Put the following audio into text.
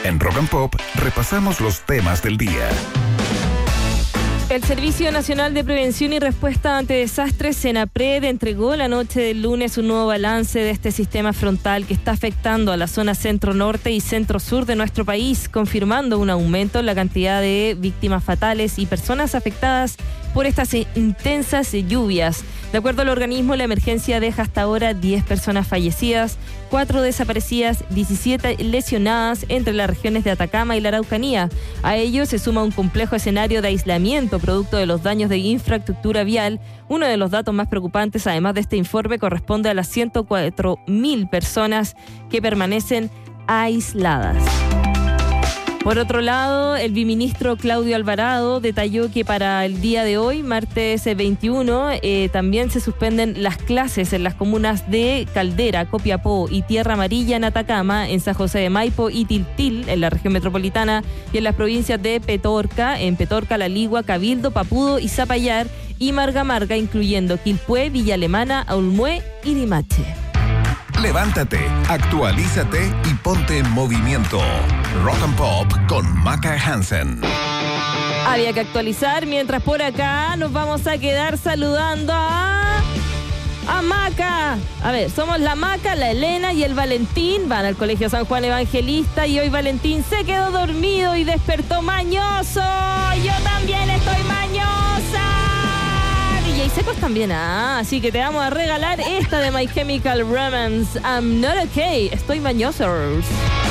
En Rock and Pop repasamos los temas del día. El Servicio Nacional de Prevención y Respuesta ante Desastres, SENAPRED, entregó la noche del lunes un nuevo balance de este sistema frontal que está afectando a la zona centro-norte y centro-sur de nuestro país, confirmando un aumento en la cantidad de víctimas fatales y personas afectadas por estas intensas lluvias. De acuerdo al organismo, la emergencia deja hasta ahora 10 personas fallecidas, 4 desaparecidas, 17 lesionadas entre las regiones de Atacama y la Araucanía. A ello se suma un complejo escenario de aislamiento producto de los daños de infraestructura vial. Uno de los datos más preocupantes, además de este informe, corresponde a las 104.000 personas que permanecen aisladas. Por otro lado, el viceministro Claudio Alvarado detalló que para el día de hoy, martes 21, también se suspenden las clases en las comunas de Caldera, Copiapó y Tierra Amarilla en Atacama, en San José de Maipo y Tiltil en la región metropolitana y en las provincias de Petorca, La Ligua, Cabildo, Papudo y Zapallar y Marga Marga, incluyendo Quilpué, Villa Alemana, Aulmué y Limache. Levántate, actualízate y ponte en movimiento. Rock and Pop con Maca Hansen. Había que actualizar, mientras por acá nos vamos a quedar saludando a Maca. A ver, somos la Maca, la Elena y el Valentín. Van al Colegio San Juan Evangelista y hoy Valentín se quedó dormido y despertó mañoso. Yo también estoy mañosa. Y Secos también, así que te vamos a regalar esta de My Chemical Romance, I'm Not Okay, estoy mañoso.